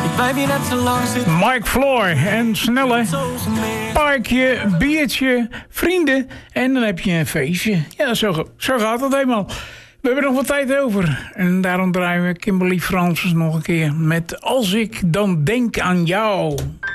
blijf hier net zo lang zitten. Mike Floor en Snelle. Parkje, biertje, vrienden en dan heb je een feestje. Ja, zo gaat het eenmaal. We hebben nog wat tijd over. En daarom draaien we Kimberly Francis nog een keer met Als ik dan denk aan jou.